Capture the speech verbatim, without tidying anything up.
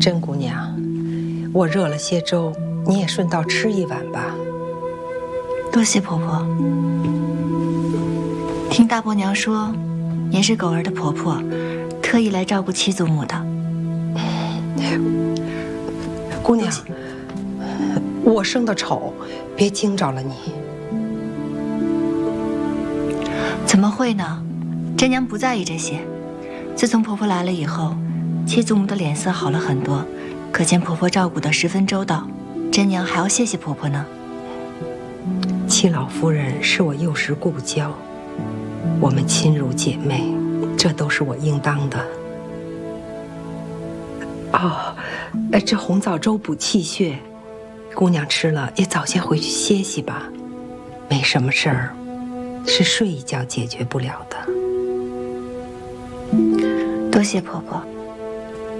甄姑娘，我热了些粥，你也顺道吃一碗吧。 多谢婆婆。听大伯娘说，您是狗儿的婆婆，特意来照顾七祖母的。 姑娘，我生的丑，别惊着了你。 怎么会呢？甄娘不在意这些。自从婆婆来了以后，七祖母的脸色好了很多，可见婆婆照顾得十分周到。甄娘还要谢谢婆婆呢。 七老夫人是我幼时故交，我们亲如姐妹，这都是我应当的。哦，这红枣粥补气血，姑娘吃了也早些回去歇息吧。没什么事儿，是睡一觉解决不了的。 多谢婆婆。